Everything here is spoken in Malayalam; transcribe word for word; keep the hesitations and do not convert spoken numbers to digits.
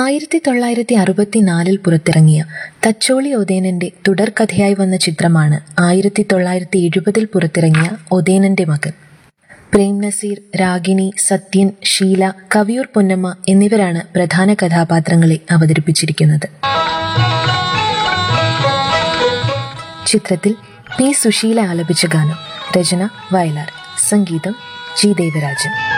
ആയിരത്തി തൊള്ളായിരത്തി അറുപത്തിനാലിൽ പുറത്തിറങ്ങിയ തച്ചോളി ഒതേനന്റെ തുടർക്കഥയായി വന്ന ചിത്രമാണ് ആയിരത്തി തൊള്ളായിരത്തി എഴുപതിൽ പുറത്തിറങ്ങിയ ഒതേനന്റെ മകൻ. പ്രേം നസീർ, രാഗിണി, സത്യൻ, ഷീല, കവിയൂർ പൊന്നമ്മ എന്നിവരാണ് പ്രധാന കഥാപാത്രങ്ങളെ അവതരിപ്പിച്ചിരിക്കുന്നത്. ചിത്രത്തിൽ പി സുശീല ആലപിച്ച ഗാനം. രചന വയലാർ, സംഗീതം ജി ദേവരാജൻ.